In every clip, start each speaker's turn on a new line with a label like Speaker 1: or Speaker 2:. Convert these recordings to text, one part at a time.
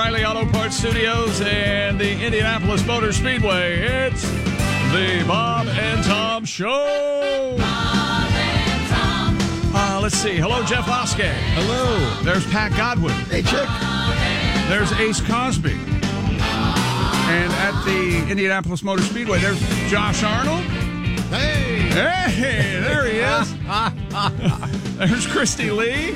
Speaker 1: O'Reilly Auto Parts Studios and the Indianapolis Motor Speedway. It's the Bob and Tom Show.
Speaker 2: Bob and Tom.
Speaker 1: Let's see. Hello, Jeff Oskey.
Speaker 3: Hello.
Speaker 1: There's Pat Godwin.
Speaker 3: Hey, Chick.
Speaker 1: There's Ace Cosby. And at the Indianapolis Motor Speedway, there's Josh Arnold.
Speaker 3: Hey.
Speaker 1: Hey, there he is. There's Christy Lee.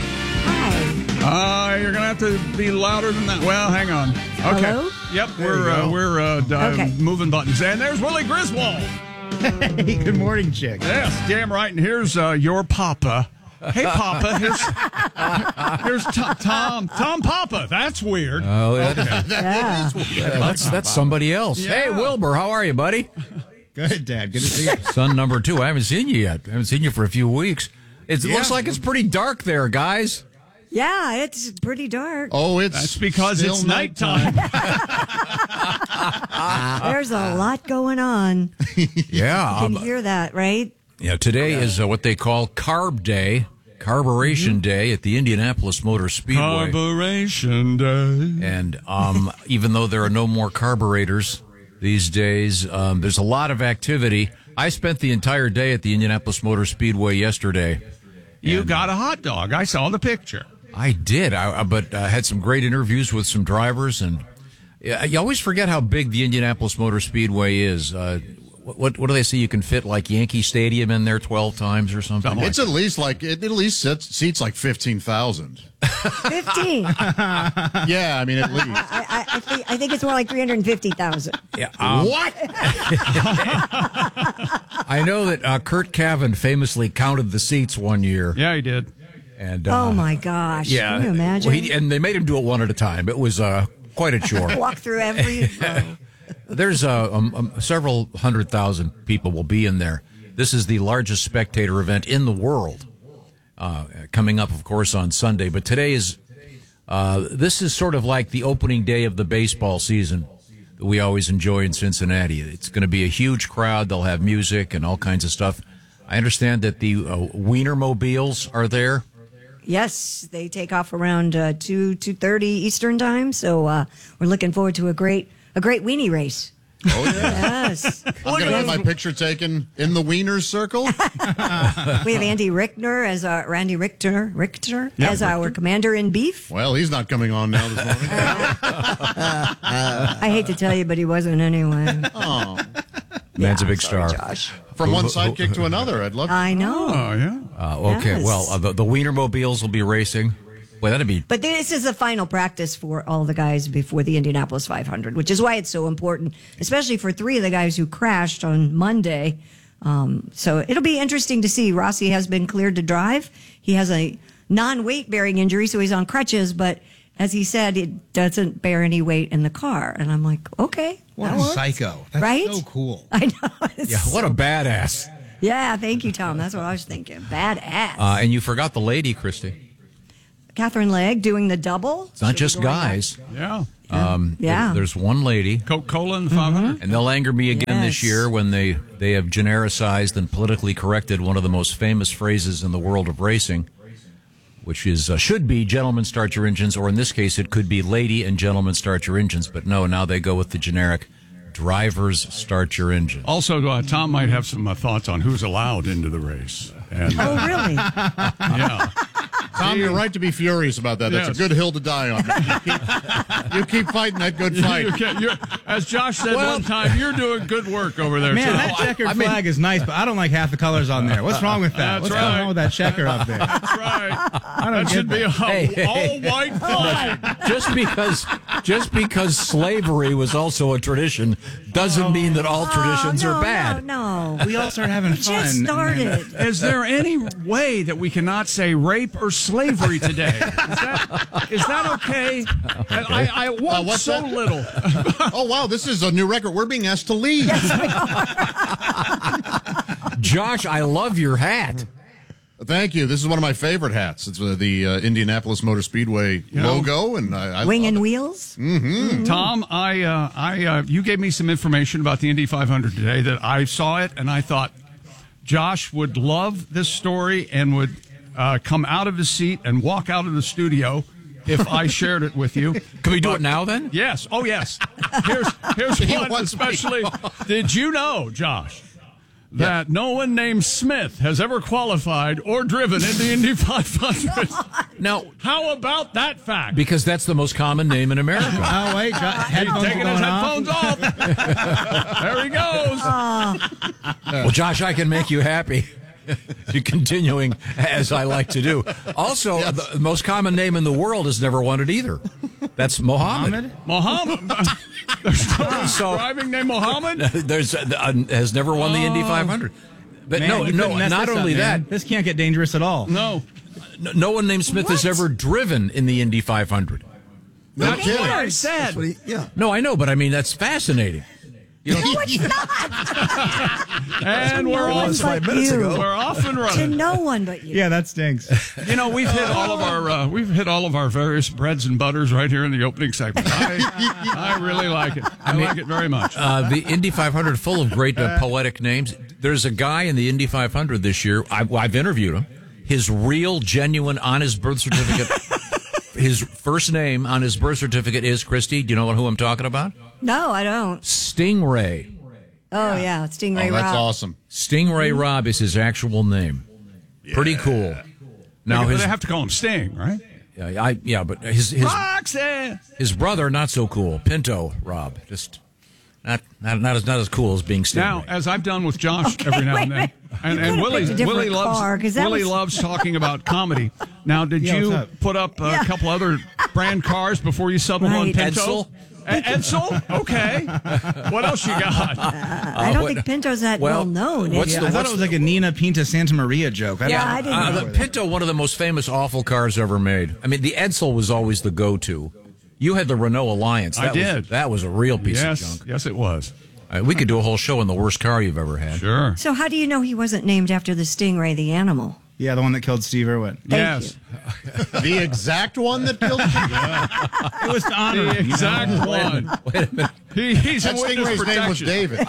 Speaker 4: Hi.
Speaker 1: You're going to have to be louder than that. Well, hang on. Okay.
Speaker 4: Hello?
Speaker 1: Yep,
Speaker 3: There
Speaker 1: we're moving buttons. And there's Willie Griswold.
Speaker 3: Hey, good morning, Chick.
Speaker 1: Yes, damn right. And here's your Papa. Hey, Papa. Here's Tom Papa. That's weird.
Speaker 5: Oh,
Speaker 4: Yeah.
Speaker 5: that's somebody else.
Speaker 1: Yeah.
Speaker 5: Hey, Wilbur, how are you, buddy?
Speaker 3: Good, Dad. Good to see you.
Speaker 5: Son number 2. I haven't seen you yet. I haven't seen you for a few weeks. It looks like it's pretty dark there, guys.
Speaker 4: Yeah, it's pretty dark.
Speaker 3: Oh,
Speaker 1: That's because it's nighttime.
Speaker 4: There's a lot going on.
Speaker 5: Yeah.
Speaker 4: You can hear that, right?
Speaker 5: Yeah, today is what they call Carb Day, Carburation Day at the Indianapolis Motor Speedway.
Speaker 1: Carburation Day.
Speaker 5: And even though there are no more carburetors these days, there's a lot of activity. I spent the entire day at the Indianapolis Motor Speedway yesterday.
Speaker 1: You got a hot dog. I saw the picture.
Speaker 5: I did, but I had some great interviews with some drivers, and you always forget how big the Indianapolis Motor Speedway is. What do they say? You can fit like Yankee Stadium in there 12 times or something.
Speaker 3: It's at least seats like 15,000.
Speaker 4: 15.
Speaker 3: Yeah, I mean at least.
Speaker 4: I think it's more like 350,000.
Speaker 5: Yeah,
Speaker 3: What?
Speaker 5: I know that Kurt Cavan famously counted the seats one year.
Speaker 1: Yeah, he did.
Speaker 5: And
Speaker 4: Oh, my gosh.
Speaker 5: yeah,
Speaker 4: Can you imagine?
Speaker 5: well, and they made him do it one at a time. It was quite a chore.
Speaker 4: Walk through every row.
Speaker 5: There's several 100,000 people will be in there. This is the largest spectator event in the world, coming up, of course, on Sunday. But today this is sort of like the opening day of the baseball season that we always enjoy in Cincinnati. It's going to be a huge crowd. They'll have music and all kinds of stuff. I understand that the Wienermobiles are there.
Speaker 4: Yes, they take off around 2:30 Eastern time. So we're looking forward to a great weenie race.
Speaker 3: Oh yeah.
Speaker 4: Yes.
Speaker 3: I'm going to have my picture taken in the Wieners circle.
Speaker 4: We have Andy Richter as our commander in beef.
Speaker 3: Well, he's not coming on now this morning.
Speaker 4: I hate to tell you, but he wasn't anyway.
Speaker 3: Oh.
Speaker 5: Man's a big
Speaker 4: Sorry,
Speaker 5: star.
Speaker 4: Josh.
Speaker 3: From one sidekick to another, I'd love to.
Speaker 4: I know.
Speaker 1: Oh, yeah.
Speaker 5: Okay,
Speaker 4: Yes.
Speaker 5: well, the Wienermobiles will be racing. Well, that'd be...
Speaker 4: But this is the final practice for all the guys before the Indianapolis 500, which is why it's so important, especially for 3 of the guys who crashed on Monday. So it'll be interesting to see. Rossi has been cleared to drive. He has a non-weight bearing injury, so he's on crutches, but as he said, it doesn't bear any weight in the car. And I'm like, okay.
Speaker 6: What
Speaker 4: that
Speaker 6: a
Speaker 4: works.
Speaker 6: psycho. That's
Speaker 4: Right?
Speaker 6: so cool.
Speaker 4: I know. It's
Speaker 5: Yeah, what a badass.
Speaker 4: Yeah, thank you, Tom. That's what I was thinking. Badass.
Speaker 5: And you forgot the lady, Christy.
Speaker 4: Catherine Legg doing the double.
Speaker 5: It's not just guys.
Speaker 1: Yeah.
Speaker 4: Yeah.
Speaker 5: There's one lady,
Speaker 1: Coca-Cola in the 500.
Speaker 5: and they'll anger me again this
Speaker 4: Yes.
Speaker 5: year when they have genericized and politically corrected one of the most famous phrases in the world of racing, which is should be gentlemen start your engines, or in this case it could be lady and gentlemen start your engines, but no, now they go with the generic drivers start your engine.
Speaker 1: Also, Tom might have some thoughts on who's allowed into the race. And,
Speaker 4: Oh, really?
Speaker 1: yeah.
Speaker 3: Tom, you're right to be furious about that. That's
Speaker 1: Yes.
Speaker 3: a good hill to die on. You keep fighting that good fight.
Speaker 1: As Josh said one time, you're doing good work over there,
Speaker 6: Man,
Speaker 1: too.
Speaker 6: that checkered flag is nice, but I don't like half the colors on there. What's wrong with that?
Speaker 1: That's
Speaker 6: What's
Speaker 1: right.
Speaker 6: going on with that checker up there?
Speaker 1: That's right.
Speaker 6: don't
Speaker 1: That
Speaker 6: get
Speaker 1: should be
Speaker 6: that.
Speaker 1: all-white flag.
Speaker 5: Just because slavery was also a tradition doesn't mean that all traditions
Speaker 4: Oh, no,
Speaker 5: are bad.
Speaker 4: No.
Speaker 6: We all started having fun.
Speaker 4: Just started.
Speaker 1: Is there any way that we cannot say rape or slavery today? Is that okay? I want
Speaker 3: what's
Speaker 1: so
Speaker 3: that?
Speaker 1: little.
Speaker 3: Oh, wow, this is a new record. We're being asked to leave.
Speaker 5: Josh, I love your hat.
Speaker 3: Thank you. This is one of my favorite hats. It's the Indianapolis Motor Speedway logo, and I
Speaker 4: Wing
Speaker 3: love
Speaker 4: and
Speaker 3: it.
Speaker 4: wheels?
Speaker 1: Tom, you gave me some information about the Indy 500 today that I saw it, and I thought Josh would love this story and would come out of his seat and walk out of the studio if I shared it with you.
Speaker 5: Can we do it now then?
Speaker 1: Yes. Oh, yes. Here's
Speaker 3: He
Speaker 1: one
Speaker 3: wants me
Speaker 1: especially. Did you know, Josh, that no one named Smith has ever qualified or driven in the Indy 500?
Speaker 5: Now,
Speaker 1: How about that fact?
Speaker 5: because that's the most common name in America.
Speaker 6: Oh, wait. Headphones
Speaker 1: Taking
Speaker 6: are
Speaker 1: his
Speaker 6: going off.
Speaker 1: headphones off. There he goes.
Speaker 5: Well, Josh, I can make you happy. You're continuing as I like to do. Also, the most common name in the world has never won it either. That's Mohammed.
Speaker 1: Muhammad. There's no driving named Muhammad?
Speaker 5: There's has never won the Indy 500. But
Speaker 6: Man, you couldn't mess
Speaker 5: not
Speaker 6: this up,
Speaker 5: only
Speaker 6: man.
Speaker 5: that,
Speaker 6: This can't get dangerous at all.
Speaker 1: No.
Speaker 5: no one named Smith has ever driven in the Indy 500.
Speaker 3: No
Speaker 1: That's
Speaker 3: kidding.
Speaker 1: what I said.
Speaker 5: No, I know, but I mean that's fascinating.
Speaker 4: No, it's not.
Speaker 1: And
Speaker 4: No
Speaker 1: we're
Speaker 4: one
Speaker 1: off.
Speaker 4: but you.
Speaker 1: We're off and
Speaker 4: To
Speaker 1: running.
Speaker 4: no one but you.
Speaker 6: Yeah, that stinks.
Speaker 1: You know, we've hit all of our various breads and butters right here in the opening segment. I really like it. I like it very much.
Speaker 5: The Indy 500 full of great poetic names. There's a guy in the Indy 500 this year. I've interviewed him. His real, genuine, on his birth certificate. His first name on his birth certificate is Christy. Do you know who I'm talking about?
Speaker 4: No, I don't.
Speaker 5: Stingray.
Speaker 4: Oh, yeah. Stingray
Speaker 3: Oh, that's
Speaker 4: Rob.
Speaker 3: awesome.
Speaker 5: Stingray Robb is his actual name. Pretty cool. Now
Speaker 1: they
Speaker 5: his
Speaker 1: have to call him Sting, right?
Speaker 5: but his
Speaker 1: Roxanne.
Speaker 5: his brother not so cool. Pinto Robb, just not as cool as being Stingray.
Speaker 1: Now, as I've done with Josh every now and then, and
Speaker 4: could've
Speaker 1: Willie
Speaker 4: picked a different car, 'cause that was-
Speaker 1: loves talking about comedy. Now, did
Speaker 6: Yeah,
Speaker 1: you
Speaker 6: what's up?
Speaker 1: put up a couple other brand cars before you settled on
Speaker 4: Right.
Speaker 1: Pinto?
Speaker 5: Edsel?
Speaker 1: Edsel? Okay. What else you got?
Speaker 4: I don't think Pinto's that well known.
Speaker 5: what's
Speaker 4: is
Speaker 5: the-
Speaker 4: it?
Speaker 6: I thought it was like a Nina Pinta Santa Maria joke.
Speaker 4: Yeah, I didn't know
Speaker 5: the Pinto, one of the most famous awful cars ever made. I mean, the Edsel was always the go-to. You had the Renault Alliance.
Speaker 1: I did.
Speaker 5: That was a real piece of
Speaker 1: Yes,
Speaker 5: junk.
Speaker 1: yes, it was.
Speaker 5: We could do a whole show on the worst car you've ever had.
Speaker 1: Sure.
Speaker 4: So how do you know he wasn't named after the Stingray, the animal?
Speaker 6: Yeah, the one that killed Steve Irwin.
Speaker 1: Yes.
Speaker 3: The exact one that killed you?
Speaker 6: It was to honor
Speaker 1: The
Speaker 6: him, you know?
Speaker 1: exact one.
Speaker 5: Wait a minute.
Speaker 1: He's
Speaker 3: That
Speaker 1: in witness
Speaker 3: Stingray's name was
Speaker 1: protection.
Speaker 3: David.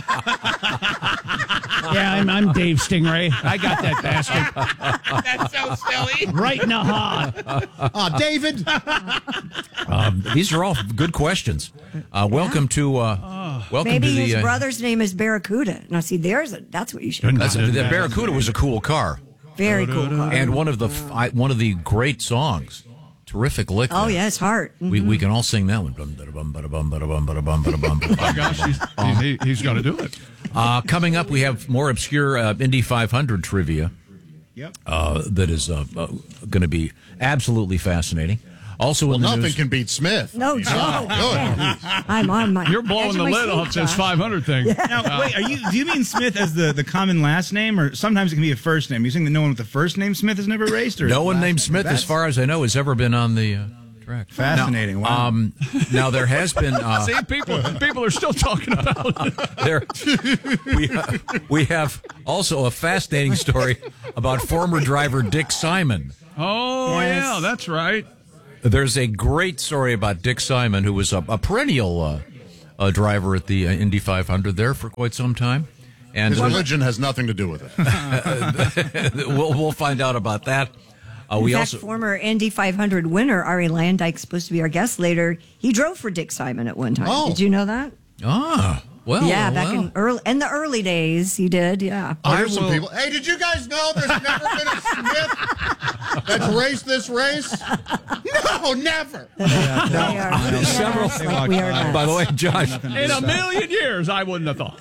Speaker 7: Yeah, I'm Dave Stingray. I got that bastard.
Speaker 6: That's so silly.
Speaker 7: Right in the heart.
Speaker 3: Ah, David.
Speaker 5: These are all good questions. Welcome to welcome
Speaker 4: Maybe
Speaker 5: to the.
Speaker 4: his brother's name is Barracuda. Now, see, that's what you should.
Speaker 5: The Barracuda was a cool car,
Speaker 4: Very cool car.
Speaker 5: and one of the great songs. Terrific lick.
Speaker 4: Oh
Speaker 5: there.
Speaker 4: yes, Heart.
Speaker 5: We can all sing that one.
Speaker 1: Oh, gosh, he's going to do it.
Speaker 5: Coming up, we have more obscure Indy 500 trivia.
Speaker 6: Yep.
Speaker 5: That is going to be absolutely fascinating. Also, in the
Speaker 3: Nothing
Speaker 5: news,
Speaker 3: can beat Smith.
Speaker 4: No joke. I'm on my.
Speaker 1: You're blowing
Speaker 4: edge
Speaker 1: the
Speaker 4: of my
Speaker 1: lid
Speaker 4: seat,
Speaker 1: off this
Speaker 4: Josh.
Speaker 1: 500 thing.
Speaker 6: Now, wait, do you mean Smith as the common last name, or sometimes it can be a first name? You saying that no one with the first name Smith has never raced? Or
Speaker 5: no one
Speaker 6: last
Speaker 5: named
Speaker 6: name?
Speaker 5: Smith, as far as I know, has ever been on the track.
Speaker 6: Fascinating. Wow.
Speaker 5: Now there has been.
Speaker 1: See, people are still talking about it.
Speaker 5: There, we have also a fascinating story about former driver Dick Simon.
Speaker 1: Oh,
Speaker 4: Yes.
Speaker 1: yeah, that's right.
Speaker 5: There's a great story about Dick Simon, who was a perennial driver at the Indy 500 there for quite some time. And
Speaker 3: His religion has nothing to do with it.
Speaker 5: we'll find out about that.
Speaker 4: In fact, former Indy 500 winner Ari Landike's supposed to be our guest later. He drove for Dick Simon at one time.
Speaker 3: Oh.
Speaker 4: Did you know that?
Speaker 5: Well,
Speaker 4: Yeah, back in the early days, he did. Yeah.
Speaker 3: Oh, here's some people. Hey, did you guys know there's never been a Smith that's raced this race? No, never.
Speaker 4: They are
Speaker 5: Several-
Speaker 4: nuts like we are nuts.
Speaker 5: by the way, Josh,
Speaker 1: In a million years, I wouldn't have thought.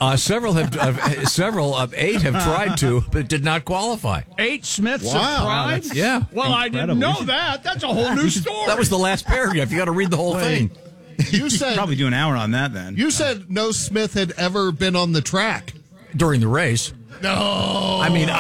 Speaker 5: eight have tried to, but did not qualify.
Speaker 1: 8 Smiths
Speaker 3: Wow.
Speaker 1: have tried?
Speaker 6: That's
Speaker 5: Yeah.
Speaker 1: Well, I didn't
Speaker 6: incredible.
Speaker 1: know that. That's a whole new story.
Speaker 5: That was the last paragraph. You got to read the whole thing.
Speaker 8: You said
Speaker 6: Probably do an hour on that then.
Speaker 8: you said no Smith had ever been on the track.
Speaker 5: During the race.
Speaker 8: No,
Speaker 5: I mean,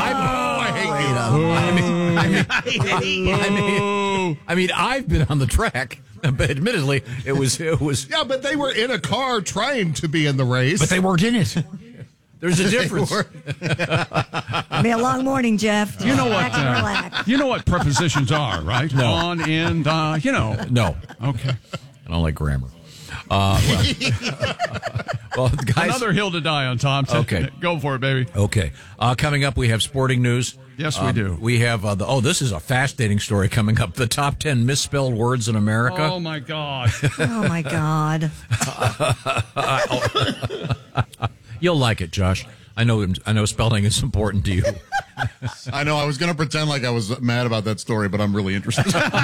Speaker 5: I mean, I've been on the track, but admittedly, it was.
Speaker 8: yeah, but they were in a car trying to be in the race.
Speaker 5: But they weren't in it. There's a difference.
Speaker 4: It'll be a long morning, Jeff.
Speaker 1: You know
Speaker 4: Relax and
Speaker 1: what?
Speaker 4: relax.
Speaker 1: You know what prepositions are, right?
Speaker 5: No.
Speaker 1: On, in, you know.
Speaker 5: No,
Speaker 1: Okay.
Speaker 5: I don't like grammar. Well, guys,
Speaker 1: Another hill to die on, Tom.
Speaker 5: Okay.
Speaker 1: Go for it, baby.
Speaker 5: Okay. Coming up, we have sporting news.
Speaker 1: Yes, we do.
Speaker 5: We have this is a fascinating story coming up. The top 10 misspelled words in America.
Speaker 1: Oh, my God.
Speaker 4: Oh, my God.
Speaker 5: You'll like it, Josh. I know spelling is important to you.
Speaker 8: I know. I was going to pretend like I was mad about that story, but I'm really interested.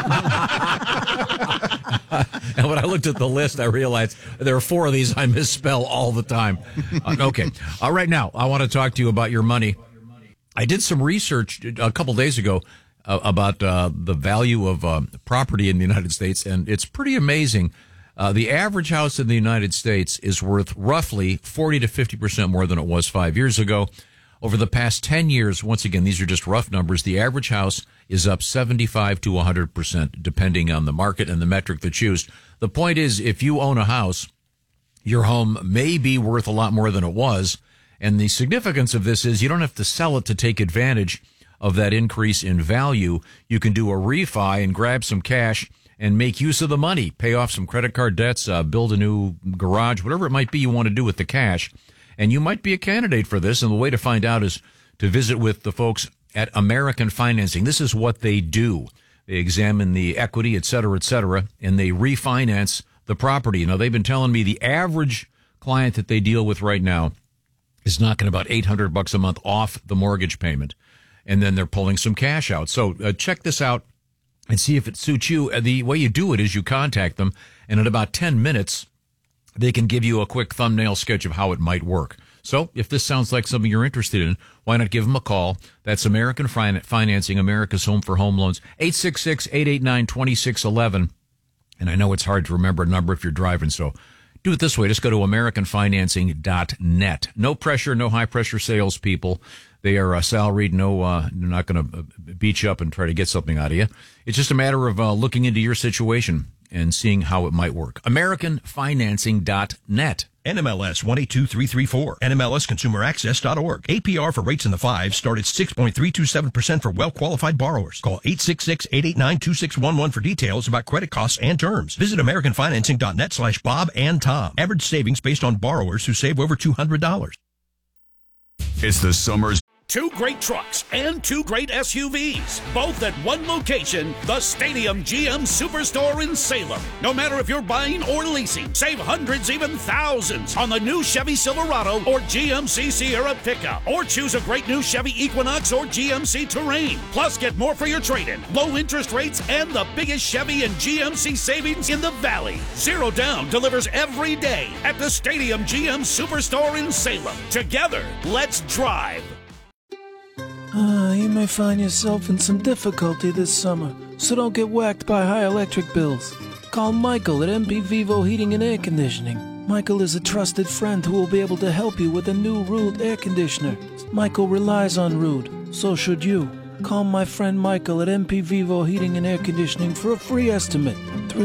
Speaker 5: And when I looked at the list, I realized there are 4 of these I misspell all the time. Okay. Right now, I want to talk to you about your money. I did some research a couple days ago about the value of property in the United States, and it's pretty amazing. The average house in the United States is worth roughly 40 to 50% more than it was 5 years ago. Over the past 10 years, once again, these are just rough numbers, the average house is up 75 to 100%, depending on the market and the metric that's used. The point is, if you own a house, your home may be worth a lot more than it was. And the significance of this is you don't have to sell it to take advantage of that increase in value. You can do a refi and grab some cash and make use of the money, pay off some credit card debts, build a new garage, whatever it might be you want to do with the cash. And you might be a candidate for this. And the way to find out is to visit with the folks at American Financing. This is what they do. They examine the equity, et cetera, and they refinance the property. Now, they've been telling me the average client that they deal with right now is knocking about $800 a month off the mortgage payment. And then they're pulling some cash out. So check this out and see if it suits you. The way you do it is you contact them, and in about 10 minutes, they can give you a quick thumbnail sketch of how it might work. So if this sounds like something you're interested in, why not give them a call? That's American Financing, America's Home for Home Loans, 866-889-2611. And I know it's hard to remember a number if you're driving, so do it this way. Just go to AmericanFinancing.net. No pressure, no high-pressure salespeople. They are salaried. They're not going to beat you up and try to get something out of you. It's just a matter of looking into your situation and seeing how it might work. AmericanFinancing.net.
Speaker 9: NMLS 182334. NMLSConsumerAccess.org. APR for rates in the 5s start at 6.327% for well-qualified borrowers. Call 866-889-2611 for details about credit costs and terms. Visit AmericanFinancing.net/Bob and Tom. Average savings based on borrowers who save over $200.
Speaker 10: It's the summer's
Speaker 11: 2 great trucks and 2 great SUVs, both at one location, the Stadium GM Superstore in Salem. No matter if you're buying or leasing, save hundreds, even thousands on the new Chevy Silverado or GMC Sierra pickup. Or choose a great new Chevy Equinox or GMC Terrain. Plus, get more for your trade-in, low interest rates, and the biggest Chevy and GMC savings in the Valley. Zero Down delivers every day at the Stadium GM Superstore in Salem. Together, let's drive.
Speaker 12: You may find yourself in some difficulty this summer, so don't get whacked by high electric bills. Call Michael at MP Vivo Heating and Air Conditioning. Michael is a trusted friend who will be able to help you with a new Ruud air conditioner. Michael relies on Ruud, so should you. Call my friend Michael at MP Vivo Heating and Air Conditioning for a free estimate,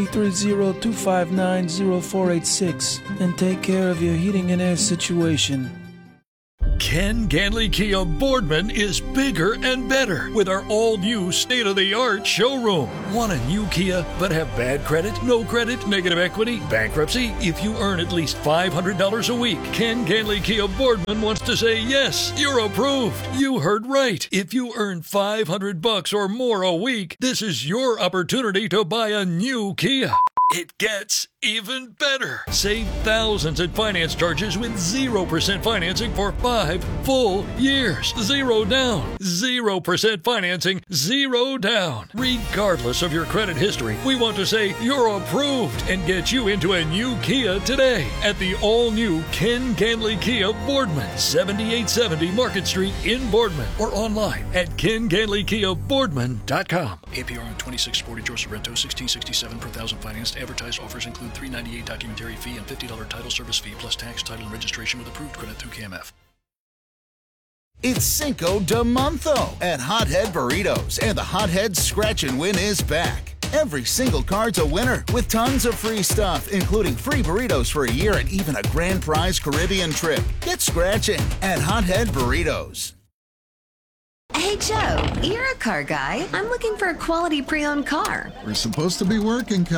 Speaker 12: 330-259-0486, and take care of your heating and air situation.
Speaker 13: Ken Ganley Kia Boardman is bigger and better with our all-new state-of-the-art showroom. Want a new Kia but have bad credit, no credit, negative equity, bankruptcy? If you earn at least $500 a week, Ken Ganley Kia Boardman wants to say yes, you're approved. You heard right. If you earn $500 or more a week, this is your opportunity to buy a new Kia. It gets even better. Save thousands in finance charges with 0% financing for 5 full years. Zero down. 0% financing. Zero down. Regardless of your credit history, we want to say you're approved and get you into a new Kia today at the all-new Ken Ganley Kia Boardman, 7870 Market Street in Boardman, or online at KenGanleyKiaBoardman.com.
Speaker 14: APR on 26 Sportage or Sorrento, $1,667 per thousand financed. Advertised offers include $398 documentary fee and $50 title service fee plus tax, title, and registration with approved credit through KMF.
Speaker 15: It's Cinco de Monzo at Hothead Burritos, and the Hothead Scratch and Win is back. Every single card's a winner with tons of free stuff, including free burritos for a year and even a grand prize Caribbean trip. Get scratching at Hothead Burritos.
Speaker 16: Hey, Joe, you're a car guy. I'm looking for a quality pre-owned car.
Speaker 17: We're supposed to be working, Kelly.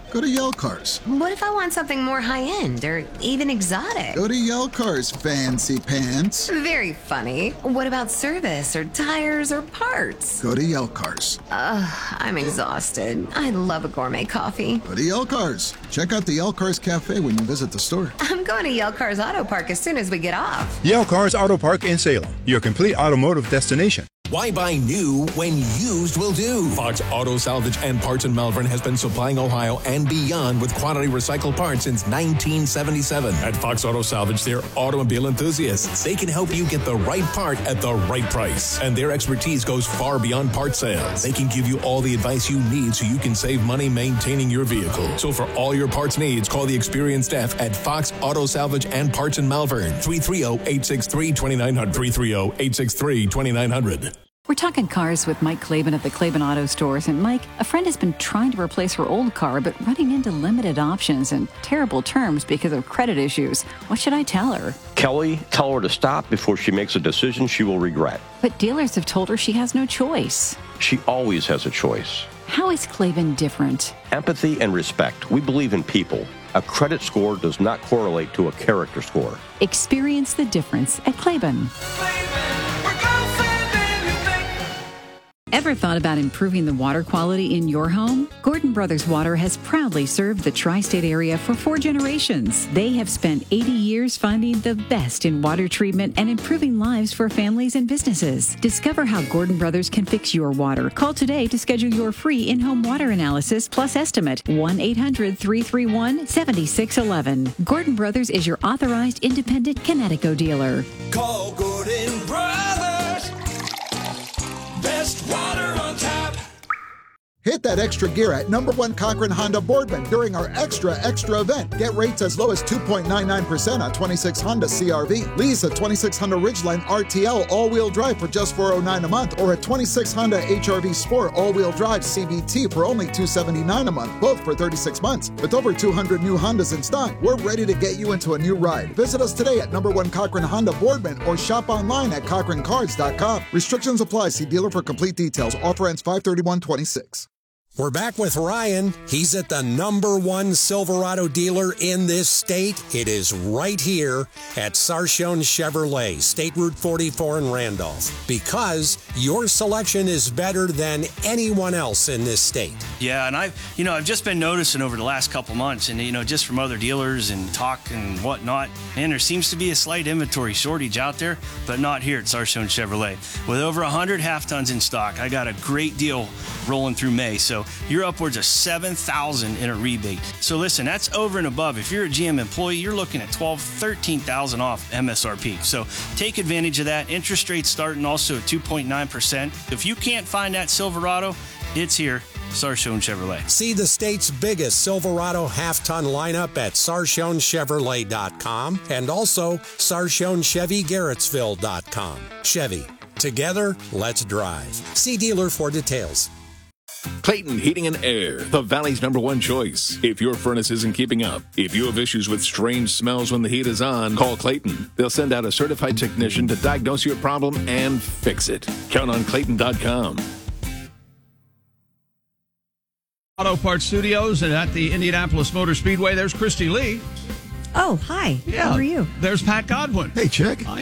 Speaker 17: Go to Yell Cars.
Speaker 16: What if I want something more high-end or even exotic?
Speaker 17: Go to Yell Cars, fancy pants.
Speaker 16: Very funny. What about service or tires or parts?
Speaker 17: Go to Yell Cars.
Speaker 16: I'm exhausted. I love a gourmet coffee.
Speaker 17: Go to Yell Cars. Check out the Yell Cars Cafe when you visit the store.
Speaker 16: I'm going to Yell Cars Auto Park as soon as we get off.
Speaker 18: Yell Cars Auto Park in Salem, your complete automotive destination.
Speaker 19: Why buy new when used will do? Fox Auto Salvage and Parts in Malvern has been supplying Ohio and beyond with quality recycled parts since 1977. At Fox Auto Salvage, they're automobile enthusiasts. They can help you get the right part at the right price. And their expertise goes far beyond part sales. They can give you all the advice you need so you can save money maintaining your vehicle. So for all your parts needs, call the experienced staff at Fox Auto Salvage and Parts in Malvern. 330-863-2900. 330-863-2900.
Speaker 20: We're talking cars with Mike Klaben at the Klaben Auto Stores. And Mike, a friend has been trying to replace her old car, but running into limited options and terrible terms because of credit issues. What should I tell her?
Speaker 21: Kelly, tell her to stop before she makes a decision she will regret.
Speaker 20: But dealers have told her she has no choice.
Speaker 21: She always has a choice.
Speaker 20: How is Klaben different?
Speaker 21: Empathy and respect. We believe in people. A credit score does not correlate to a character score.
Speaker 20: Experience the difference at Klaben. Ever thought about improving the water quality in your home? Gordon Brothers Water has proudly served the tri-state area for 4 generations. They have spent 80 years finding the best in water treatment and improving lives for families and businesses. Discover how Gordon Brothers can fix your water. Call today to schedule your free in-home water analysis plus estimate. 1-800-331-7611. Gordon Brothers is your authorized independent Connecticut dealer.
Speaker 2: Call Gordon Brothers. Best water on tap.
Speaker 17: Hit that extra gear at #1 Cochran Honda Boardman during our extra event. Get rates as low as 2.99% on 26 Honda CR-V. Lease a 26 Honda Ridgeline RTL all-wheel drive for just $409 a month, or a 26 Honda HR-V Sport all-wheel drive CVT for only $279 a month, both for 36 months. With over 200 new Hondas in stock, we're ready to get you into a new ride. Visit us today at #1 Cochran Honda Boardman or shop online at CochranCars.com. Restrictions apply. See dealer for complete details. Offer ends 5/31/26.
Speaker 22: We're back with Ryan. He's at the #1 Silverado dealer in this state. It is right here at Sarchone Chevrolet, State Route 44 in Randolph, because your selection is better than anyone else in this state.
Speaker 23: Yeah, and I've just been noticing over the last couple months, and just from other dealers and talk and whatnot, and there seems to be a slight inventory shortage out there, but not here at Sarchone Chevrolet. With over 100 half tons in stock, I got a great deal rolling through May, so you're upwards of $7,000 in a rebate. So listen, that's over and above. If you're a GM employee, you're looking at $12,000, $13,000 off MSRP. So take advantage of that. Interest rates starting also at 2.9%. If you can't find that Silverado, it's here. Sarchone Chevrolet.
Speaker 22: See the state's biggest Silverado half-ton lineup at SarchoneChevrolet.com and also SarchoneChevyGarrettsville.com. Chevy. Together, let's drive. See dealer for details.
Speaker 24: Clayton Heating and Air, the Valley's #1 choice. If your furnace isn't keeping up, if you have issues with strange smells when the heat is on, call Clayton. They'll send out a certified technician to diagnose your problem and fix it. Count on Clayton.com.
Speaker 1: Auto Parts Studios and at the Indianapolis Motor Speedway, there's Christy Lee.
Speaker 4: Oh, hi.
Speaker 1: Yeah.
Speaker 4: How are you?
Speaker 1: There's Pat Godwin.
Speaker 25: Hey, Chick.